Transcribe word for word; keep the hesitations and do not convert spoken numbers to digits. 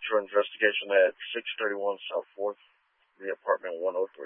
for investigation at six thirty-one South fourth, the apartment one oh